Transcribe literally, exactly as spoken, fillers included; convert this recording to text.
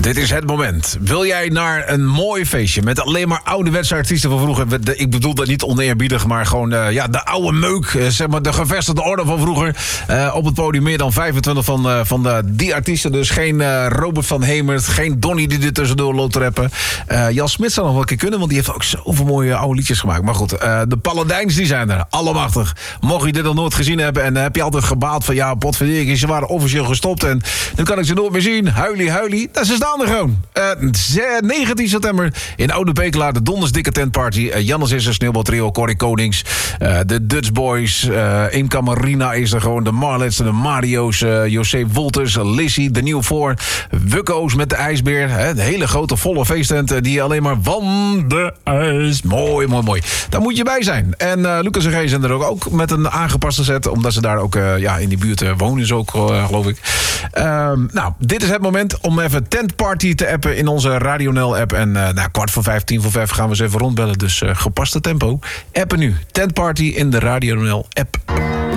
Dit is het moment. Wil jij naar een mooi feestje met alleen maar ouderwetse artiesten van vroeger? Ik bedoel dat niet oneerbiedig, maar gewoon uh, ja, de oude meuk. Uh, zeg maar de gevestigde orde van vroeger. Uh, op het podium meer dan vijfentwintig van, uh, van de, die artiesten. Dus geen uh, Robert van Hemert, geen Donny die er tussendoor loopt te rappen. Uh, Jan Smit zou nog wel een keer kunnen, want die heeft ook zoveel mooie oude liedjes gemaakt. Maar goed, uh, de Paladijns die zijn er. Allemachtig. Mocht je dit nog nooit gezien hebben en uh, heb je altijd gebaald van ja, potverdikke, ze waren officieel gestopt en nu kan ik ze nooit meer zien. Huilie, huilie. Nou, ze staan er gewoon. Uh, negentien september in Oude Pekelaar, de dondersdikke tentparty. Uh, Jannes is er, Sneeuwbaltrio, Corrie Konings, uh, de Dutch Boys, uh, Imca Marina is er gewoon, de Marlets, de Mario's, uh, José Wolters, Lissy, de Nieuw Voor, Wukko's met de ijsbeer. Hè, de hele grote volle feesttent uh, die alleen maar van de ijs. Mooi, mooi, mooi. Daar moet je bij zijn. En uh, Lucas en G zijn er ook, ook met een aangepaste set, omdat ze daar ook uh, ja, in die buurt uh, wonen, zo ook, uh, geloof ik. Uh, nou, dit is het moment om even tentparty te appen in onze Radio N L app. En uh, nou, kwart voor vijf, tien voor vijf gaan we eens even rondbellen. Dus uh, gepaste tempo. Appen nu. Tentparty in de Radio N L app.